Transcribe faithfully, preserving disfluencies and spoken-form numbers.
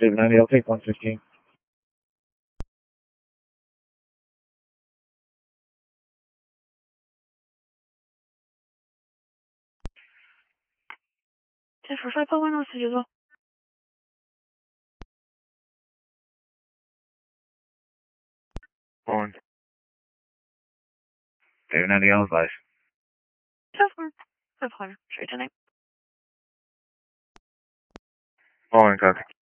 David ninety, I'll take one fifteen. ten four five, Paul one, let's do as well. One. David ninety, I'll advise. ten four, five hundred, straight to nine. Following, copy.